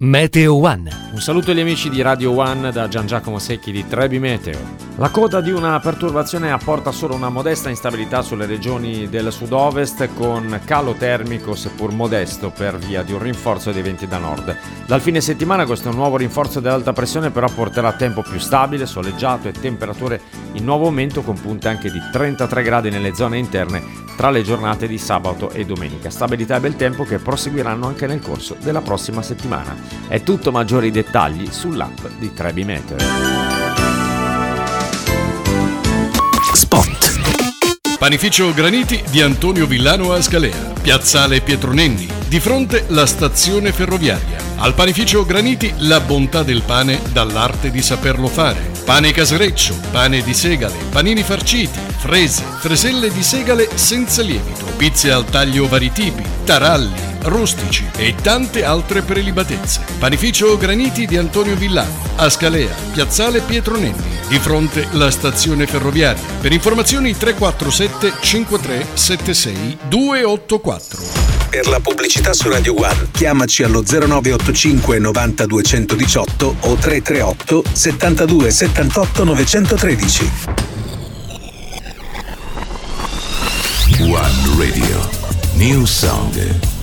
Meteo One. Un saluto agli amici di Radio One da Gian Giacomo Secchi di Trebi Meteo. La coda di una perturbazione apporta solo una modesta instabilità sulle regioni del sud-ovest, con calo termico seppur modesto per via di un rinforzo dei venti da nord. Dal fine settimana questo nuovo rinforzo dell'alta pressione però porterà tempo più stabile, soleggiato e temperature in nuovo aumento, con punte anche di 33 gradi nelle zone interne tra le giornate di sabato e domenica. Stabilità e bel tempo che proseguiranno anche nel corso della prossima settimana. È tutto, maggiori dettagli sull'app di Trebi Meteo. Spot. Panificio Graniti di Antonio Villano a Scalea, Piazzale Pietro Nenni, di fronte la stazione ferroviaria. Al Panificio Graniti la bontà del pane dall'arte di saperlo fare. Pane casreccio, pane di segale, panini farciti, frese, freselle di segale senza lievito, pizze al taglio vari tipi, taralli, rustici e tante altre prelibatezze. Panificio Graniti di Antonio Villano, a Scalea, Piazzale Pietro Nenni, di fronte la stazione ferroviaria. Per informazioni 347 53 76 284. Per la pubblicità su Radio One chiamaci allo 0985 90 218 o 338 72 78 913. One Radio. New song.